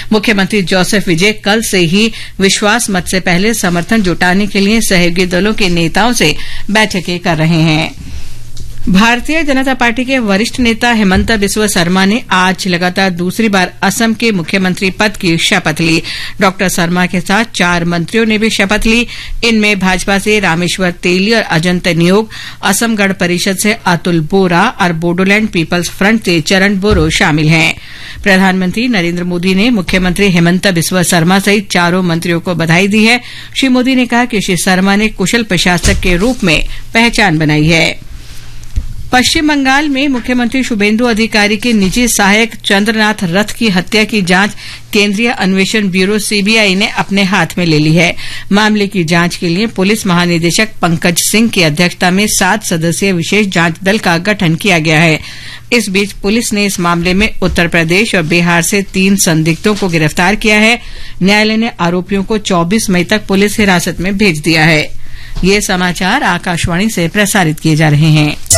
मुख्यमंत्री जोसेफ विजय कल से ही विश्वास मत से पहले समर्थन जुटाने के लिए सहयोगी दलों के नेताओं से बैठकें कर रहे हैं। भारतीय जनता पार्टी के वरिष्ठ नेता हिमंत बिस्वा शर्मा ने आज लगातार दूसरी बार असम के मुख्यमंत्री पद की शपथ ली। डॉ शर्मा के साथ 4 मंत्रियों ने भी शपथ ली। इनमें भाजपा से रामेश्वर तेली और अजंत नियोग, असम गण परिषद से अतुल बोरा और बोडोलैंड पीपल्स फ्रंट से चरण बोरो शामिल हैं। प्रधानमंत्री नरेंद्र मोदी ने मुख्यमंत्री हिमंत बिस्वा शर्मा सहित 4 मंत्रियों को बधाई दी है। श्री मोदी ने कहा कि श्री शर्मा ने कुशल प्रशासक के रूप में पहचान बनाई है। पश्चिम बंगाल में मुख्यमंत्री शुभेंदु अधिकारी के निजी सहायक चंद्रनाथ रथ की हत्या की जांच केंद्रीय अन्वेषण ब्यूरो सीबीआई ने अपने हाथ में ले ली है। मामले की जांच के लिए पुलिस महानिदेशक पंकज सिंह की अध्यक्षता में 7 सदस्यीय विशेष जांच दल का गठन किया गया है। इस बीच पुलिस ने इस मामले में उत्तर प्रदेश और बिहार से 3 संदिग्धों को गिरफ्तार किया है। न्यायालय ने आरोपियों को 24 मई तक पुलिस हिरासत में भेज दिया है। ये समाचार आकाशवाणी से प्रसारित किए जा रहे हैं।